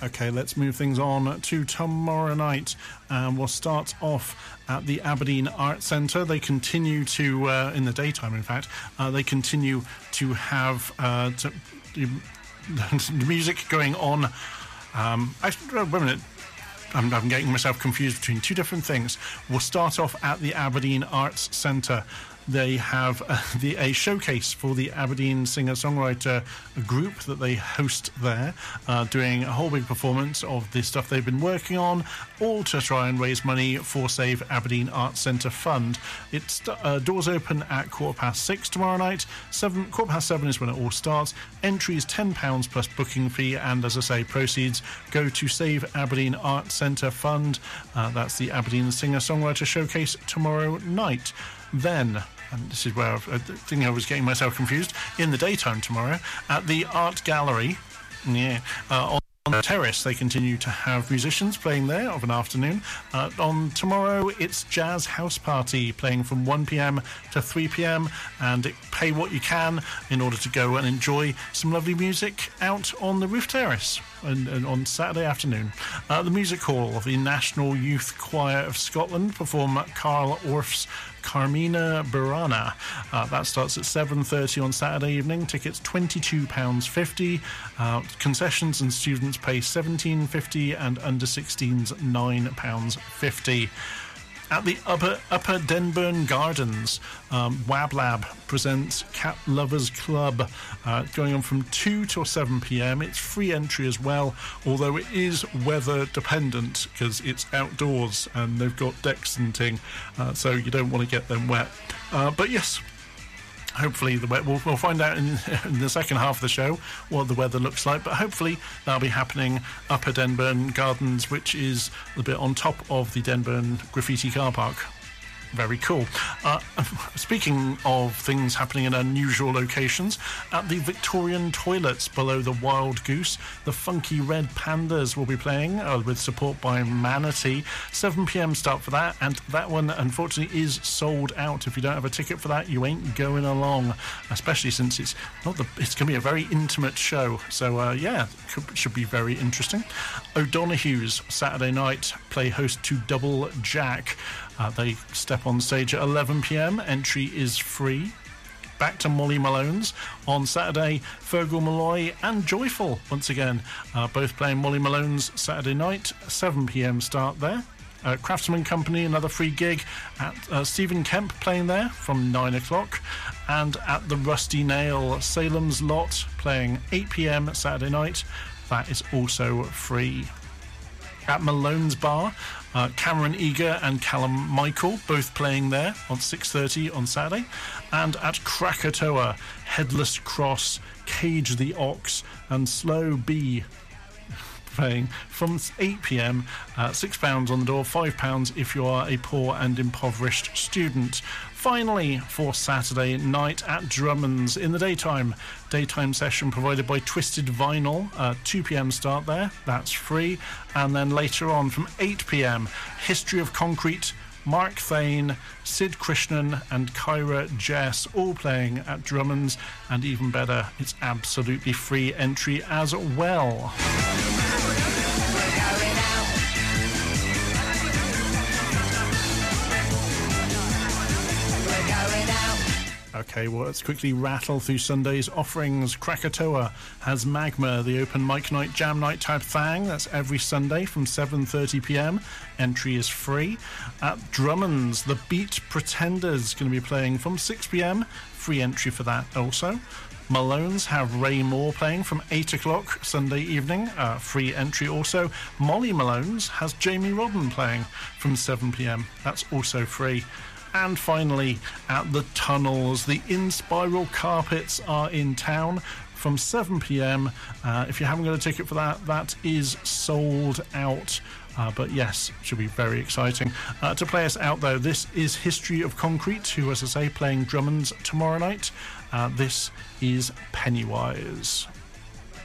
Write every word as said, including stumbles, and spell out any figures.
Okay, let's move things on to tomorrow night. Um, we'll start off at the Aberdeen Arts Centre. They continue to, uh, in the daytime, in fact, uh, they continue to have uh, to, the music going on. Um, actually, wait a minute. I'm, I'm getting myself confused between two different things. We'll start off at the Aberdeen Arts Centre. They have uh, the, a showcase for the Aberdeen singer-songwriter group that they host there, uh, doing a whole big performance of the stuff they've been working on, all to try and raise money for Save Aberdeen Arts Centre Fund. It's uh, doors open at quarter past six tomorrow night. Seven, quarter past seven is when it all starts. Entry is ten pounds plus booking fee, and as I say, proceeds go to Save Aberdeen Arts Centre Fund. Uh, that's the Aberdeen singer-songwriter showcase tomorrow night. Then, and this is where I think I was getting myself confused, in the daytime tomorrow, at the Art Gallery, yeah, uh, on On the terrace, they continue to have musicians playing there of an afternoon. Uh, on tomorrow, it's Jazz House Party playing from one p.m. to three p.m. and it, pay what you can in order to go and enjoy some lovely music out on the roof terrace and, and on Saturday afternoon. Uh, the Music Hall of the National Youth Choir of Scotland perform Carl Orff's Carmina Burana. Uh, that starts at seven thirty on Saturday evening. Tickets twenty-two pounds fifty. Uh, concessions and students pay seventeen pounds fifty and under sixteens nine pounds fifty. At the Upper Upper Denburn Gardens, um, WabLab presents Cat Lovers Club, uh, going on from two till seven p.m. It's free entry as well, although it is weather dependent because it's outdoors and they've got decks and ting, uh, so you don't want to get them wet. Uh, but yes, hopefully the weather, we'll, we'll find out in, in the second half of the show what the weather looks like, but hopefully that'll be happening up at Denburn Gardens, which is a bit on top of the Denburn Graffiti car park. Very cool. Uh, speaking of things happening in unusual locations, at the Victorian Toilets below the Wild Goose, the Funky Red Pandas will be playing uh, with support by Manatee. seven p.m. start for that, and that one unfortunately is sold out. If you don't have a ticket for that, you ain't going along, especially since it's not the it's going to be a very intimate show. So uh, yeah, could, should be very interesting. O'Donoghue's Saturday night play host to Double Jack. Uh, they step on stage at eleven p.m. Entry is free. Back to Molly Malone's on Saturday. Fergal Malloy and Joyful once again, uh, both playing Molly Malone's Saturday night. seven p.m. start there. Uh, Craftsman Company, another free gig at uh, Stephen Kemp playing there from nine o'clock. And at the Rusty Nail, Salem's Lot playing eight p.m. Saturday night. That is also free. At Malone's Bar, uh, Cameron Eager and Callum Michael both playing there on six thirty on Saturday. And at Krakatoa, Headless Cross, Cage the Ox and Slow B playing from eight p.m. Uh, six pounds on the door, five pounds if you are a poor and impoverished student. Finally, for Saturday night at Drummond's in the daytime, daytime session provided by Twisted Vinyl, uh, two p.m. start there, that's free. And then later on from eight p.m, History of Concrete, Mark Thane, Sid Krishnan and Kyra Jess all playing at Drummond's, and even better, it's absolutely free entry as well. Okay, well, let's quickly rattle through Sunday's offerings. Krakatoa has Magma, the open mic night, jam night type thing. That's every Sunday from seven thirty p.m. Entry is free. At Drummond's, the Beat Pretenders going to be playing from six p.m. Free entry for that also. Malone's have Ray Moore playing from eight o'clock Sunday evening, uh, free entry also. Molly Malone's has Jamie Rodden playing from seven p.m. That's also free. And finally, at the Tunnels, the In Spiral Carpets are in town from seven p.m. Uh, if you haven't got a ticket for that, that is sold out. Uh, but yes, should be very exciting. Uh, to play us out, though, this is History of Concrete, who, as I say, playing Drummond's tomorrow night. Uh, this is Pennywise.